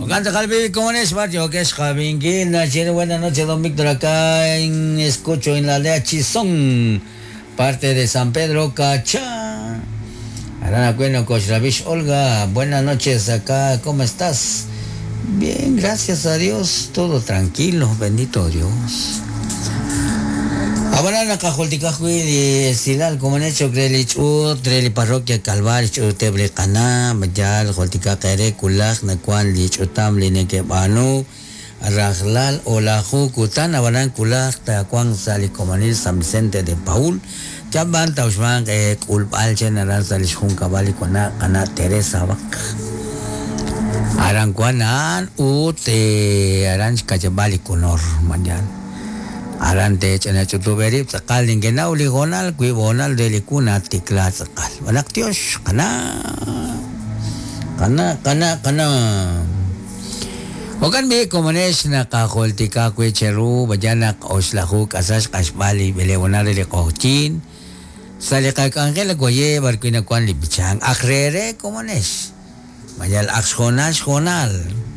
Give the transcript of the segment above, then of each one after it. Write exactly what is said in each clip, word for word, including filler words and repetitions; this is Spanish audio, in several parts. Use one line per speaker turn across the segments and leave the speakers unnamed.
Canta Calvi, ¿cómo es, Barrio? Que es Javingil, Nachir, buenas noches, don Víctor, acá en Escucho en la aldea Chizón, parte de San Pedro, Cachá. Arana Cueno, Cochravish, Olga, buenas noches, acá, ¿cómo estás? Bien, gracias a Dios, todo tranquilo, bendito Dios. Ahora en la cajolticajuil silal como han hecho crelich u treli parroquia calvar chu tebre cana majal joltica kere kulak na kwan lich utam line ke banu arraglal o la jucutan abanan kulak ta kwan sali comanil San Vicente de Paul jaban tausman ke kulpal general salis jun kabali kona kana Teresa bak aran kwanan u te aran kajabali konor majal Arante chana chutuberi sakal ningena uli gonal kui bonal delikuna tikla sakal banak tios kana kana kana kana okan be komonesh na kahol tika kui cheru bajana oslahu kasas kasbali beleonar le kochin sale kay angel goye barkuina kwan libichang akrere komonesh mayal aksjonal jonal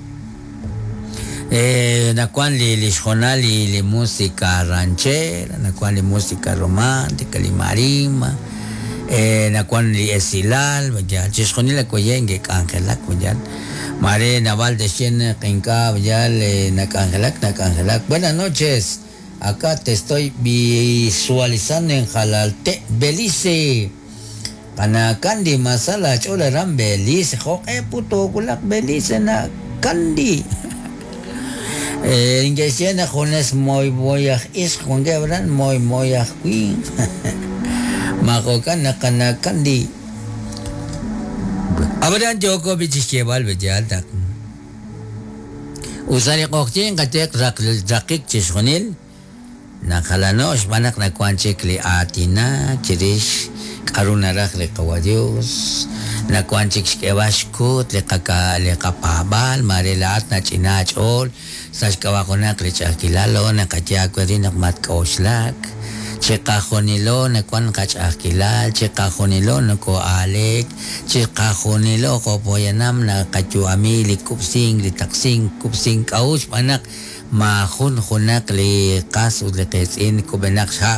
Eh, na cual li lisjonal li, li música ranchera, na cual li música romántica, li marima, eh, na cual li esilal, ya, chisjoni la coyenge cangelak, ya, mare naval de Siena, Kenka, ya, na cangelak, na cangelak. Buenas noches, acá te estoy visualizando en Jalalte, Belice. Kana kandi masala chola ram Belice, jo, eh, puto, kulak Belice na kandi. Eh, ingesian na jones moy moyah is kung gebran moy moyah queen. Makokan na kanakan di. Abadan Djokovic chebal bejaldak. Usari kokchin katek rak rakik chisonil. Nakalanos manak na kwanchik li atina chirish karuna rak le kawadios. Na kwanchik skewashkut le kaka le kapabal marilat na chinachol. Sas kawakonak le chakilalo na katiakwerin akmat kauslak. Chekajonilo na kwan kachakilal. Chekajonilo na ko alek. Chekajonilo ko poyanam na kachuami li kupsing li taksing kupsing kaus panak. Mahun hunak li kasu li kesin kubenak sa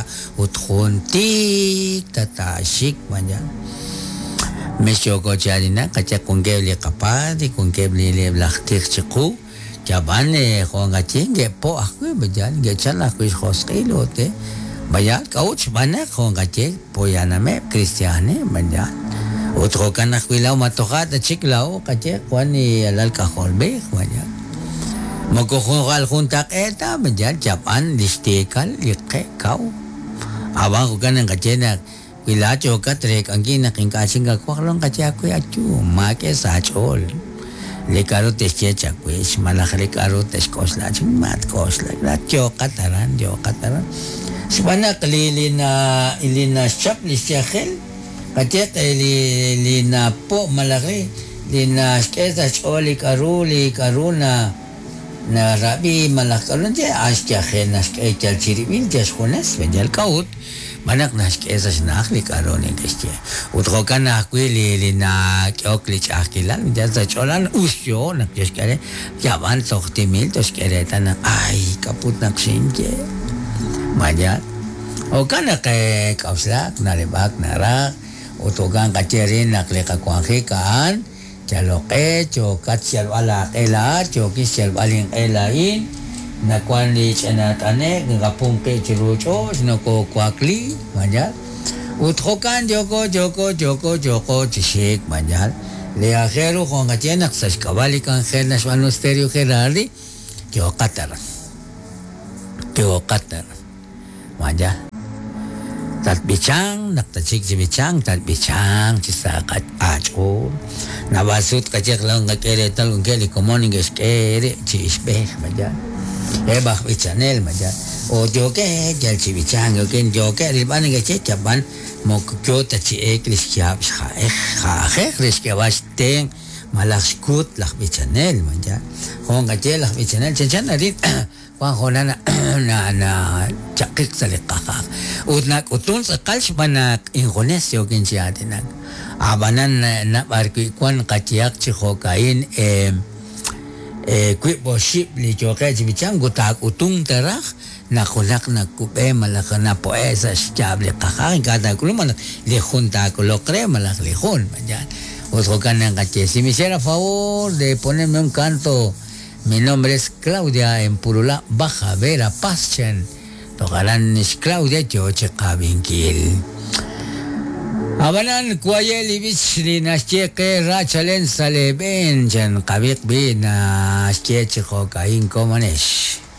utkhuntik tatashik manyan. Mesyo ko chalina kachak kunggev li kapad kunggev li li blaktik chiku. Jaban eh kung ngachinge po ako bayan gechan ako is hoskilote bayan kauch banak kung ngaching po yaname Kristiane bayan utro kan ako ilaw matokat at chiklaw kache kwani alal kaholbe bayan magkukungal kuntak eta bayan Japan listikal yike kaw abang ko kanang kache na wilacho katrek ang ginaking kasing kakwaklang kache ako yachu make sa chol le caro te checha pues malajre caro te skosla mat kosla la yo kataran yo kataran sibana klilina ilina chap li siagel katet li lina po malajre lina skesa choli karuli karuna na rabi malakarun je askya nas ke chiribil jas khonas venjal kaut manak nas ke esas nakli karone kestia utrokan akwi li na kyokli chakilal jasa cholan usyo nak jeskare jaban sohti mil tos kereta na ay kaput nak sinje maya o kana ke kauslak na lebak nara utokan kacherin nak leka kwanghe kan chaloke chokat sial wala ela chokis sial baling elain na kwan li chanatane ngapung ke chirucho no ko kwakli manjal utrokan joko joko joko joko chishik manjal le ajero con gachenak sas kabali kan genas monasterio gerali yo katara yo katara manjal tat bichang nak tachik si bichang tat bichang chisakat acho nabasut kachek lang ngakere talung keli komoning eskere chisbeh manjal Ebah bichanel maja. O yo que ya el chivichang yo que yo que el ban que che chaban mo kyo ta chi eklis kya ha ha ha kris que vas ten malakskut la bichanel maja. Hong ka che la bichanel chen arit wa honana na na chakik salikaha. Utnak utun sa kalsh banak ingones yo kin siya dinan. Abanan na barki kwan kachiak chi hokain eh eh kwi boship li choke chibicham gutak utung terak na kulak na kupe malak na poesa chable kahain kada kuluman le junta lo cree malak le jun mañana otro canan caché si me hiciera favor de ponerme un canto. Mi nombre es Claudia en Purula Baja Vera Paschen tocarán es Claudia choche kabinkil Abanan kwayel ibich ni nascheke rachalen sale ben jan kabik bin na scheke ko kain komanesh